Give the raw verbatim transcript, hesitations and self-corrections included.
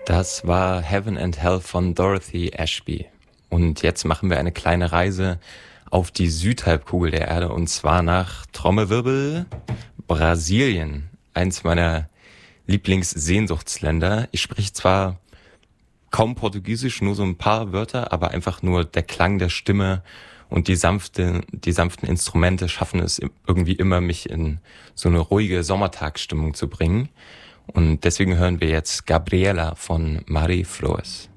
Das war Heaven and Hell von Dorothy Ashby. Und jetzt machen wir eine kleine Reise auf die Südhalbkugel der Erde und zwar nach Trommelwirbel Brasilien. Eins meiner Lieblingssehnsuchtsländer. Ich spreche zwar kaum Portugiesisch, nur so ein paar Wörter, aber einfach nur der Klang der Stimme und die sanfte, die sanften Instrumente schaffen es irgendwie immer, mich in so eine ruhige Sommertagsstimmung zu bringen. Und deswegen hören wir jetzt Gabriela von Mari Flores.